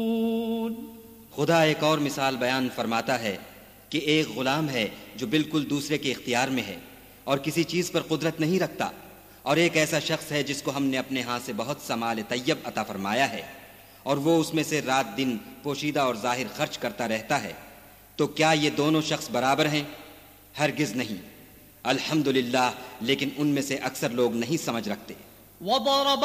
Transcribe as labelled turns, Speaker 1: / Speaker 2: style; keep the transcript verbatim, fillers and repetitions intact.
Speaker 1: खुदा एक और मिसाल बयान फरमाता है कि एक गुलाम है जो बिल्कुल दूसरे के इख्तियार में है और किसी चीज पर कुदरत नहीं रखता, और एक ऐसा शख्स है जिसको हमने अपने हाथ से बहुत सा माल तैयब अता फरमाया है और वो उसमें से रात दिन पोशीदा और जाहिर खर्च करता रहता है। तो क्या ये दोनों शख्स बराबर हैं? हरगिज नहीं। अल्हम्दुलिल्लाह, लेकिन उनमें से अक्सर लोग नहीं समझ रखते।